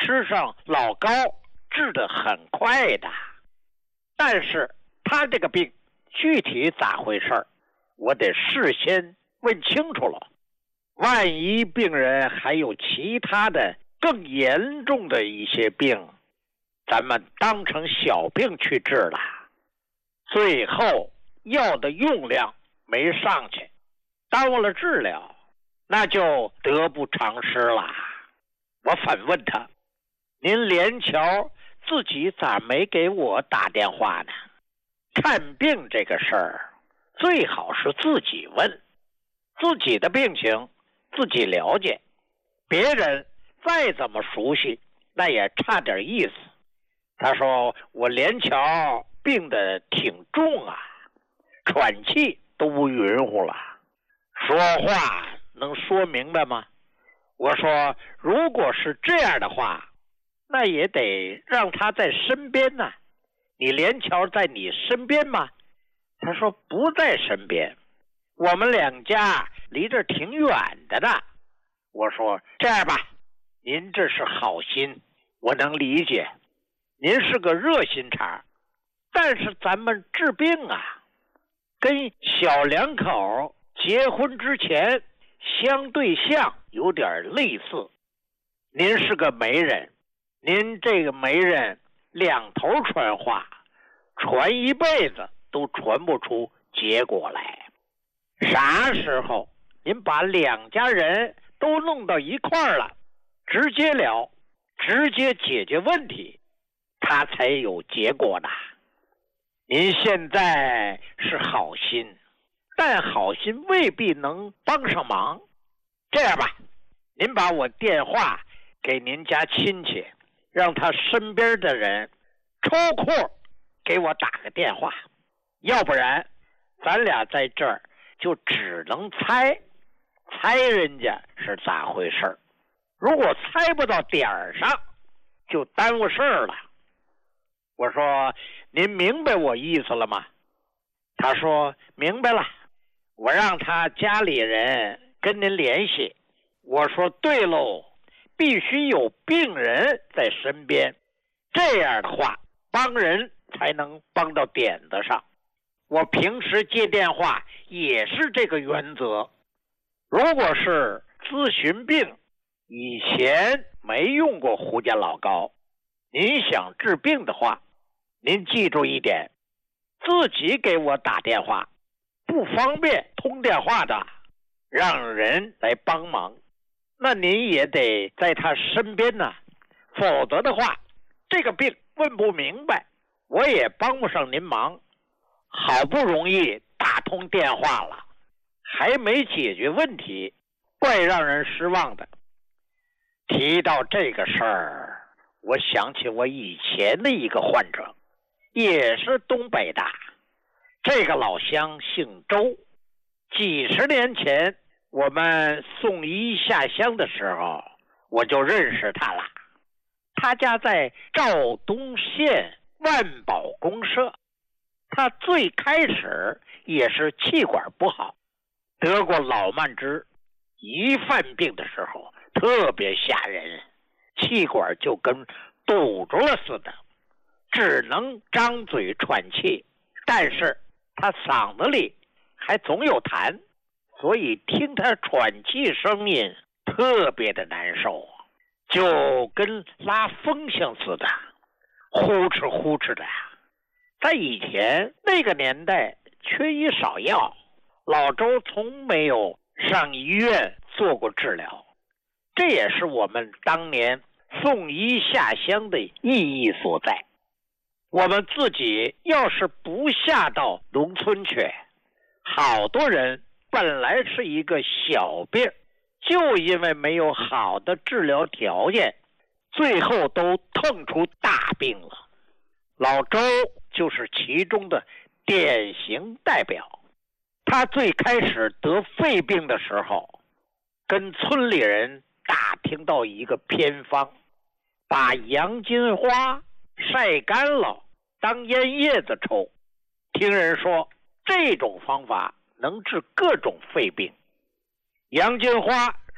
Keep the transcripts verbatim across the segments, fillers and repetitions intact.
吃上老高治得很快的。但是他这个病具体咋回事，我得事先问清楚了。万一病人还有其他的更严重的一些病，咱们当成小病去治了，最后药的用量没上去，耽误了治疗，那就得不偿失了。我反问他，您连桥自己咋没给我打电话呢？看病这个事儿最好是自己问，自己的病情自己了解，别人再怎么熟悉那也差点意思。他说我连桥病得挺重啊，喘气都不匀乎了，说话能说明白吗？我说如果是这样的话，那也得让他在身边呢、啊。你连桥在你身边吗？他说不在身边，我们两家离这挺远的呢。我说这样吧，您这是好心，我能理解，您是个热心肠，但是咱们治病啊，跟小两口结婚之前相对象有点类似。您是个媒人，您这个媒人两头传话，传一辈子都传不出结果来。啥时候您把两家人都弄到一块儿了，直接聊，直接解决问题，他才有结果的。您现在是好心，但好心未必能帮上忙。这样吧，您把我电话给您家亲戚，让他身边的人抽空给我打个电话，要不然咱俩在这儿就只能猜猜人家是咋回事，如果猜不到点儿上就耽误事儿了。我说您明白我意思了吗？他说明白了，我让他家里人跟您联系。我说对喽，必须有病人在身边，这样的话帮人才能帮到点子上。我平时接电话也是这个原则。如果是咨询病，以前没用过胡家老高，您想治病的话，您记住一点，自己给我打电话，不方便通电话的，让人来帮忙，那您也得在他身边呢，否则的话，这个病问不明白，我也帮不上您忙。好不容易打通电话了，还没解决问题，怪让人失望的。提到这个事儿，我想起我以前的一个患者，也是东北的，这个老乡姓周。几十年前我们送医下乡的时候，我就认识他了。他家在肇东县万宝公社。他最开始也是气管不好，得过老慢支，一犯病的时候特别吓人，气管就跟堵住了似的，只能张嘴喘气，但是他嗓子里还总有痰，所以听他喘气声音特别的难受，就跟拉风箱似的，呼哧呼哧的。在以前那个年代缺医少药，老周从没有上医院做过治疗，这也是我们当年送医下乡的意义所在。我们自己要是不下到农村去，好多人本来是一个小病，就因为没有好的治疗条件，最后都腾出大病了。老周就是其中的典型代表。他最开始得肺病的时候，跟村里人打听到一个偏方，把洋金花晒干了当烟叶子抽，听人说这种方法能治各种肺病。洋金花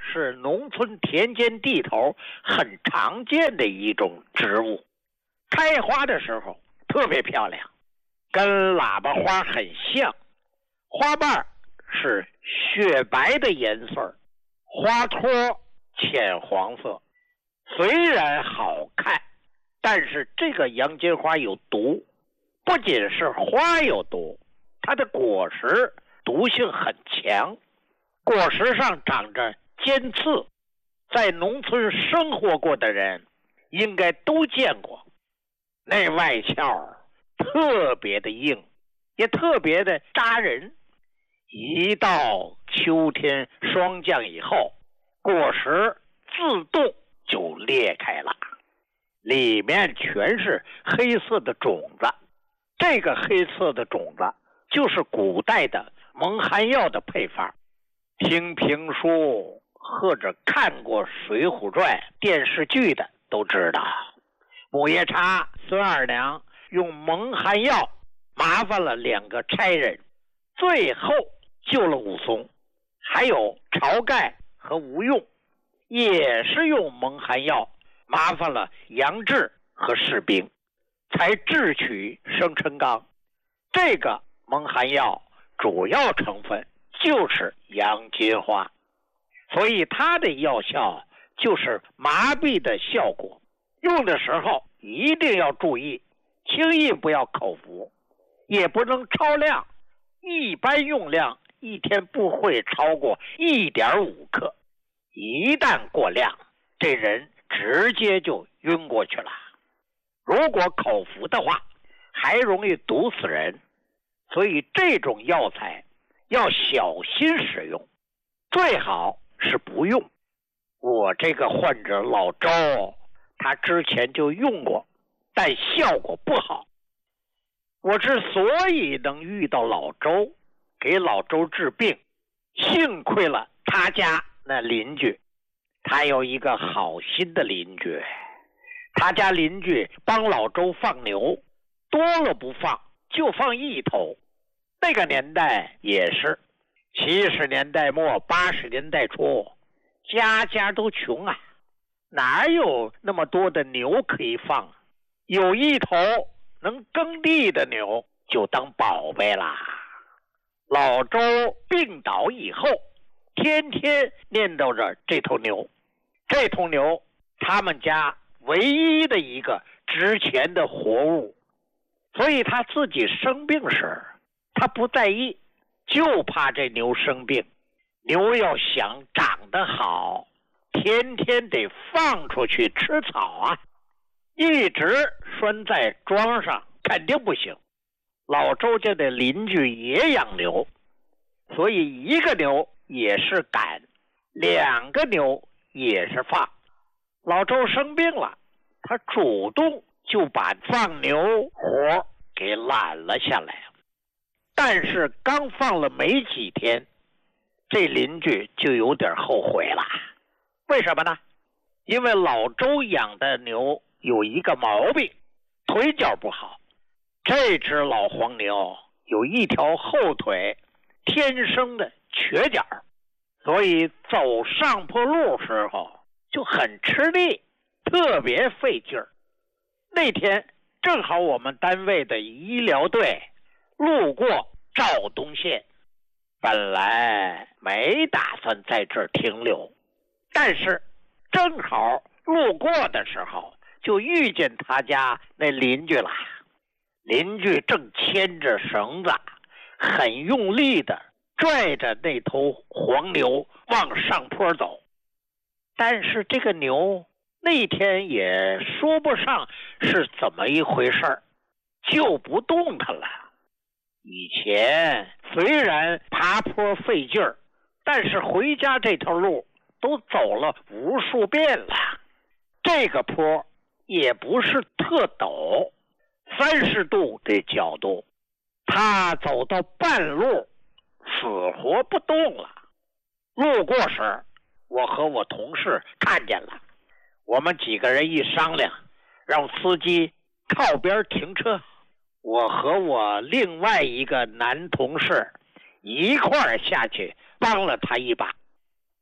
是农村田间地头很常见的一种植物，开花的时候特别漂亮，跟喇叭花很像，花瓣是雪白的颜色，花托浅黄色。虽然好看，但是这个洋金花有毒，不仅是花有毒，它的果实毒性很强，果实上长着尖刺，在农村生活过的人应该都见过。那外壳特别的硬，也特别的扎人。一到秋天霜降以后，果实自动就裂开了，里面全是黑色的种子。这个黑色的种子就是古代的蒙汗药的配方。听评书或者看过《水浒传》电视剧的都知道，母夜叉孙二娘用蒙汗药麻烦了两个差人，最后救了武松。还有晁盖和吴用也是用蒙汗药麻烦了杨志和士兵，才智取生辰纲。这个蒙汗药主要成分就是洋金花，所以它的药效就是麻痹的效果。用的时候一定要注意，轻易不要口服，也不能超量，一般用量一天不会超过 一点五克，一旦过量，这人直接就晕过去了。如果口服的话，还容易毒死人，所以这种药材要小心使用，最好是不用。我这个患者老周，他之前就用过，但效果不好。我之所以能遇到老周，给老周治病，幸亏了他家那邻居。他有一个好心的邻居，他家邻居帮老周放牛，多了不放，就放一头。那个年代也是七十年代末八十年代初，家家都穷啊，哪有那么多的牛可以放？有一头能耕地的牛就当宝贝啦。老周病倒以后，天天念叨着这头牛。这头牛他们家唯一的一个值钱的活物，所以他自己生病时他不在意，就怕这牛生病。牛要想长得好，天天得放出去吃草啊，一直拴在桩上肯定不行。老周家的邻居也养牛，所以一个牛也是赶，两个牛也是放。老周生病了，他主动就把放牛活给揽了下来。但是刚放了没几天，这邻居就有点后悔了。为什么呢？因为老周养的牛有一个毛病，腿脚不好。这只老黄牛有一条后腿天生的瘸脚，所以走上坡路时候就很吃力，特别费劲儿。那天正好我们单位的医疗队路过肇东县，本来没打算在这儿停留，但是正好路过的时候就遇见他家那邻居了。邻居正牵着绳子，很用力的拽着那头黄牛往上坡走。但是这个牛那天也说不上是怎么一回事儿，就不动弹了。以前虽然爬坡费劲儿，但是回家这条路都走了无数遍了。这个坡也不是特陡，三十度的角度，他走到半路死活不动了。路过时，我和我同事看见了，我们几个人一商量，让司机靠边停车，我和我另外一个男同事一块儿下去帮了他一把。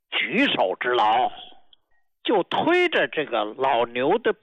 举手之劳，就推着这个老牛的